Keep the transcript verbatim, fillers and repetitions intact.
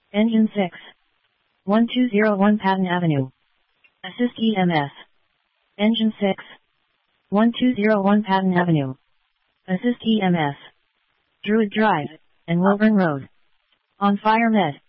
Engine six. one two zero one Patton Avenue. Assist E M S. Engine six. one two zero one Patton Avenue. Assist E M S. Druid Drive, and Wilburn Road. On Fire Med.